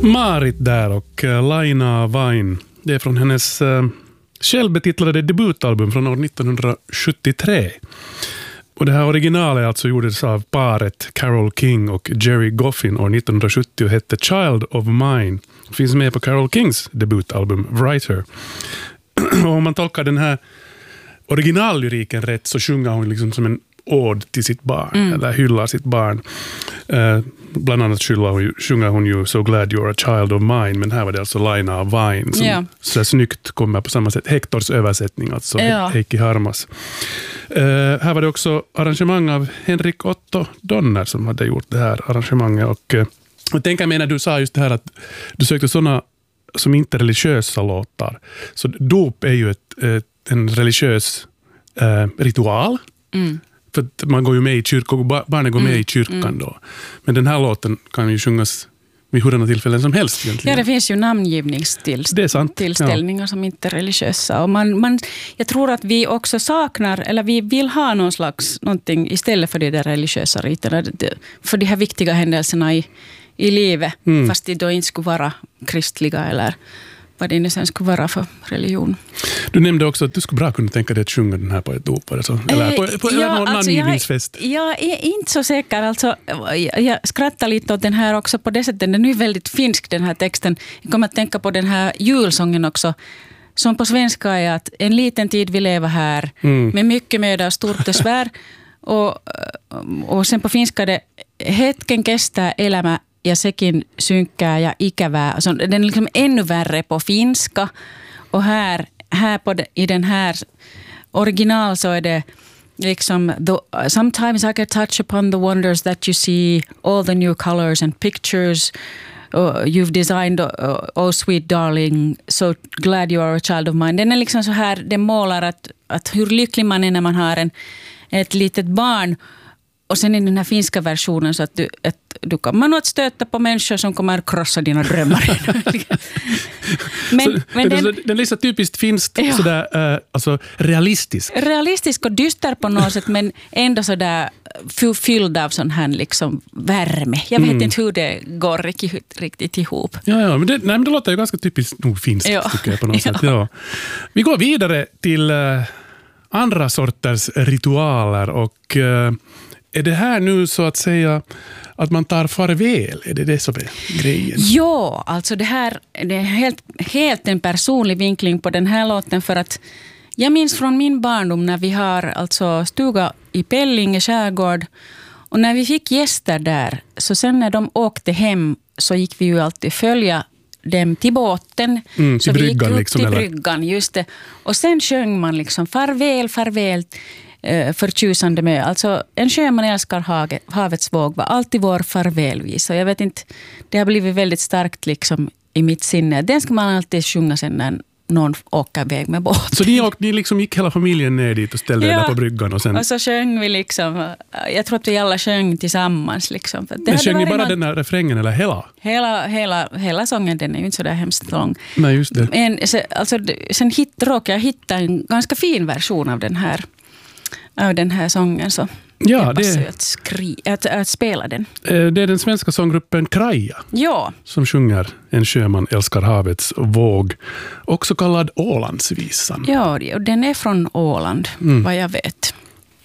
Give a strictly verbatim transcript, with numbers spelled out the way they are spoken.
Marit där och uh, Laina Vain. Det är från hennes uh, självbetitlade debutalbum från år nittonhundrasjuttiotre. Och det här originalet alltså gjordes av paret Carole King och Jerry Goffin år nittonhundrasjuttio och hette Child of Mine. Det finns med på Carole Kings debutalbum Writer. Och om man tolkar den här originallyriken rätt så sjunger hon liksom som en ord till sitt barn, mm. eller hyllar sitt barn. Uh, bland annat hon, sjunger hon ju So glad you're a child of mine, men här var det alltså Laina Vain som ja. så snyggt kommer på samma sätt. Hektors översättning, alltså ja. Heikki Harmas. Uh, här var det också arrangemang av Henrik Otto Donner som hade gjort det här arrangemanget. Och uh, jag tänker mig när du sa just det här att du sökte sådana som inte religiösa låtar. Så dop är ju ett, ett, en religiös uh, ritual. Mm. För man går ju med i kyrkan, barnen går med mm. i kyrkan mm. då. Men den här låten kan ju sjungas vid hurdana tillfällen som helst egentligen. Ja, det finns ju namngivningstillställningar ja. som inte är religiösa. Och man, man, jag tror att vi också saknar, eller vi vill ha någon slags någonting istället för de där religiösa riterna. För de här viktiga händelserna i, i livet. Mm. Fast de då inte skulle vara kristliga eller vad det nu sen skulle vara för religion. Du nämnde också att du skulle bra kunna tänka dig att sjunga den här på ett dop eller så. Eller på, på ja, någon alltså namngivningsfest. Jag, jag är inte så säker. Alltså, jag, jag skrattar lite åt den här också på det sättet. Den är väldigt finsk den här texten. Jag kommer att tänka på den här julsången också. Som på svenska är att en liten tid vi lever här. Mm. Med mycket möda och stort besvär. och, och sen på finska det hetken kestää elämä. Ja sekin synkkää ja ikävää. Alltså, den är liksom ännu värre på finska. Och här, här på de, i den här original så är det liksom the, sometimes I can touch upon the wonders that you see, all the new colors and pictures uh, you've designed, uh, oh sweet darling, so glad you are a child of mine. Den är liksom så här, den målar att, att hur lycklig man är när man har en, ett litet barn. Och sen i den här finska versionen så att du, att du kommer nog att stöta på människor som kommer att krossa dina drömmar. men, så, men den, den, den är så typiskt finskt, ja. sådär, uh, alltså realistisk. Realistisk och dyster på något sätt, men ändå sådär fylld av sån här liksom värme. Jag vet mm. inte hur det går riktigt, riktigt ihop. Ja, ja men, det, nej, men det låter ju ganska typiskt nog finskt ja. tycker jag på något ja. sätt. Ja. Vi går vidare till uh, andra sorters ritualer och uh, är det här nu så att säga att man tar farväl? Är det det som är grejen? Ja, alltså det här det är helt, helt en personlig vinkling på den här låten för att jag minns från min barndom när vi har alltså stuga i Pellinge skärgård och när vi fick gäster där så sen när de åkte hem så gick vi ju alltid följa dem till båten. Mm, till så bryggan, vi gick upp liksom, till eller? bryggan, just det. Och sen sjöng man liksom farväl, farväl förtjusande med. Alltså en sjöman älskar havet, havets våg var alltid vår farvälvis. Och jag vet inte, det har blivit väldigt starkt liksom i mitt sinne. Den ska man alltid sjunga sen när någon åker väg med båt. Så ni, åkte, ni liksom gick hela familjen ner dit och ställde ja. er där på bryggan? Och, sen... och så sjöng vi liksom, jag tror att vi alla sjöng tillsammans. Liksom. För det Men sjöng ni bara man... den här refrängen eller hela? Hela, hela, hela sången, den är ju inte så där hemskt lång. Nej, just det. Men alltså, sen hitt, råkade jag hitta en ganska fin version av den här av den här sången så ja, det det att, skri, att, att spela den. Det är den svenska sånggruppen Kraja ja. som sjunger En sjöman älskar havets våg, också kallad Ålandsvisan. Ja, och den är från Åland, mm. vad jag vet.